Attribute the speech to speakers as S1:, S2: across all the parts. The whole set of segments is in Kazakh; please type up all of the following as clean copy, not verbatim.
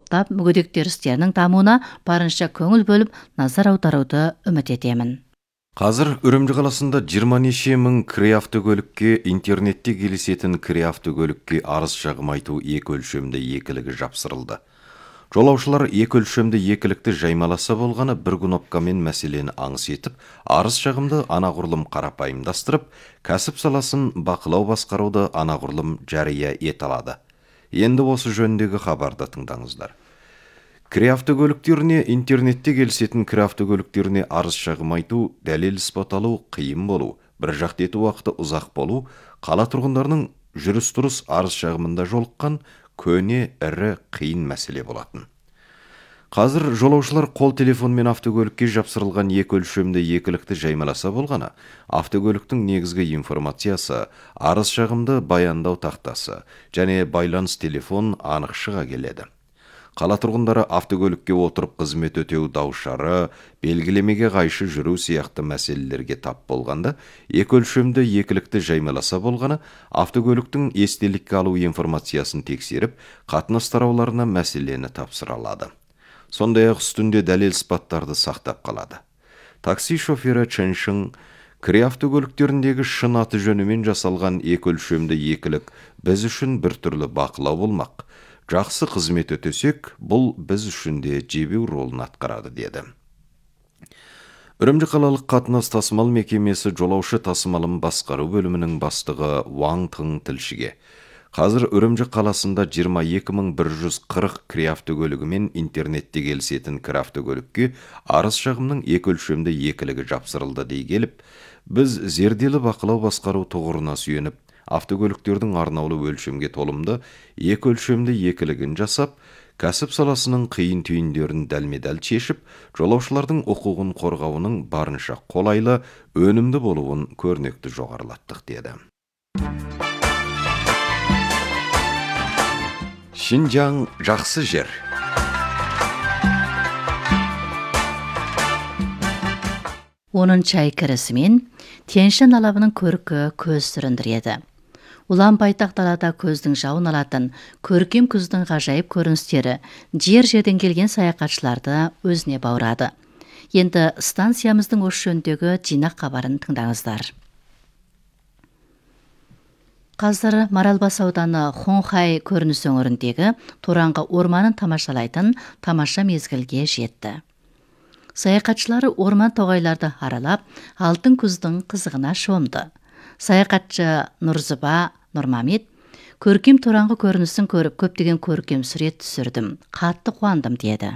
S1: топтап, мүгедектер істерінің дамуына барынша көңіл бөліп, назар аударуды үміт етемін.
S2: Қазір Үрімжі қаласында 20 неше мың кіре автокөлікке, интернетте келісетін кіре автокөлікке арыз шағым айту екі өлшемді екілігі жапсырылды. Жолаушылар екі өлшемді екілікті жаймаласа болғаны бір кнопкамен мәселені аңыс етіп, арыз шағымды анағұрлым қарапайымдастырып, кәсіп саласын бақылау басқаруды анағұрлым жария ете алады. Енді осы жөніндегі хабарды тыңдаңыздар. Кіре автокөліктеріне, интернетте келісетін кіре автокөліктеріне арыз шағым айту, дәлел ісбат алу қиын болу, бір жақты ету уақыты ұзақ болу, қала тұрғындарының жүріс-тұрыс арыз шағымында жолыққан көне ірі қиын мәселе болатын. Қазір жолаушылар қол телефонмен автокөлікке жапсырылған екі өлшемді екілікті жаймаласа болғаны, автокөліктің негізгі информациясы, арыз шағымды баяндау тақтасы және байланыс телефон анық шыға келеді. Қала тұрғындары автокөлікке отырып қызмет өтеу даушары, белгілемеге қайшы жүру сияқты мәселелерге тап болғанда, екі өлшемді екілікті жаймаласа болғаны, автокөліктің естелікке алу информациясын тексеріп, қатынас тарауларына мәселені тапсыра алады. Сондай-ақ үстінде дәлел ісбаттарды сақтап қалады. Такси шофері Чен Шың, кіре автокөліктеріндегі шын аты жөнімен жасалған екі өлшемді екілік біз үшін бір түрлі бақылау болмақ. Жақсы қызмет өтесек, бұл біз үшін де жебеу ролын атқарады, деді. Үрімжі қалалық қатынас тасымал мекемесі жолаушы тасымалын басқару бөлімінің бастығы Ваң Тың тілшіге: қазір Үрімжі қаласында 22.140 кіре автокөлігі мен интернетте келісетін кіре автокөлікке арыз шағымның екі өлшемді екілігі жапсырылды дей келіп, біз зерделі бақылау басқару тұғырына сүйеніп, автокөліктердің арнаулы өлшемге толымды екі өлшемді екілігін жасап, кәсіп саласының қиын түйіндерін дәлме-дәл шешіп, жолаушылардың құқығын қорғауының барынша қолайлы, өнімді болуын көрнекті жоғарылаттық, деді. Шинжаң жақсы жер.
S1: Оның чай кірісімен Тянь-Шань алабының көркі көз сүріндіреді. Улан байтақ далада көздің жауын алатын көркем күздің ғажайып көріністері жер-жерден келген саяхатшыларды өзіне баурады. Енді станциямыздың осы жөніндегі жинақ хабарын тыңдаңыздар. Қазір Маралбас ауданы Хонхай көрініс өңіріндегі Тораңғы орманын тамашалайтын тамаша мезгілге жетті. Саяхатшылары орман тоғайларды аралап, алтын күздің қызығына шомды. Саяхатшы Нұрзыба Нұрмамет көркем Тораңғы көрінісін көріп, көптеген көркем сурет түсірдім, қатты қуандым, деді.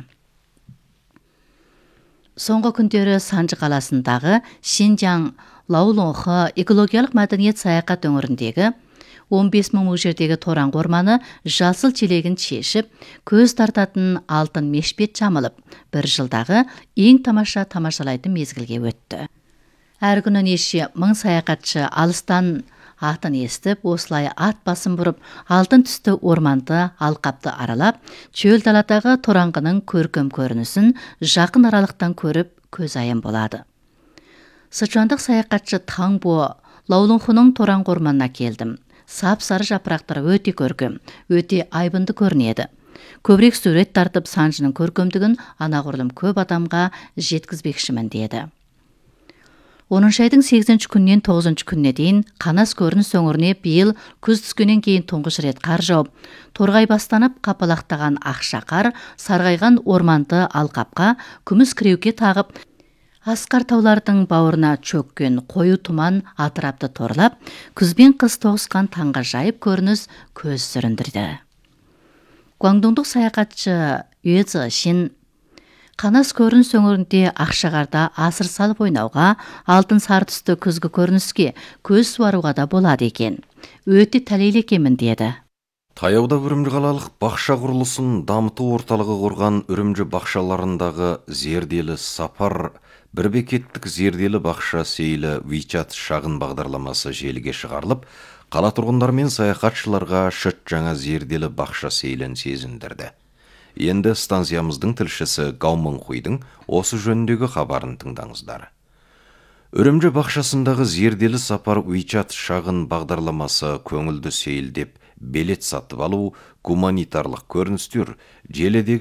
S1: Соңғы күндері Санжы қаласындағы Шинжаң Лаулоңхы экологиялық мәдениет саяхат өңіріндегі 15 мың жердегі Тораңғы орманы жасыл челегін шешіп, көз тартатын алтын мешпет жамылып, бір жылдағы ең тамашалайтын мезгілге өтті. Әр күні неше мың саяхатшы алыстан атын естіп, осылай ат басын бұрып, алтын түсті орманды алқапты аралап, чөл даладағы Тораңғының көркем көрінісін жақын аралықтан көріп, көз айын болады. Сычуандық саяхатшы Таңбо Лаулоңхының Тораңғы орманына келдім. Сап-сары жапырақтары өте көркем, өте айбынды көрінеді. Көбірек сурет тартып, Санжының көркемдігін анағұрлым көп адамға жеткізбекшімін, деді. 10 айдың 8 күннен 9 күніне дейін Қанас көрініс өңіріне биыл күз түскеннен кейін тұңғыш рет қар жауып, торғай бастанып қапалақтаған ақша қар сарғайған орманды алқапқа күміс кіреуке тағып, асқар таулардың бауырына чөккен қою тұман атырапты торлап, күзбен қыс тоғысқан таңға жайып көрініс көз сүріндірді. Гуаңдоңдық саяхатшы Юэцзы Шин Қанас көрініс өңірінде ақшағарда асыр салып ойнауға, алтын сары түсті күзгі көрініске көз суаруға да болады екен. Өте тәлейлі екенмін, деді.
S2: Таяуда Үрімжі қалалық бақша құрылысын дамыту орталығы құрған Үрімжі бақшаларындағы зерделі сапар, бір бекеттік зерделі бақша сейлі WeChat шағын бағдарламасы желіге шығарылып, қала тұрғындар мен саяхатшыларға шыт жаңа зерделі бақша сейлін сезіндірді. Енді станциямыздың тілшісі Гаумыңхуйдың осы жөніндегі хабарын тыңдаңыздар. Үрімжі бақшасындағы зерделі сапар WeChat шағын бағдарламасы көңілді сейілдеп, билет сатып алу, гуманитарлық көріністер, желідегі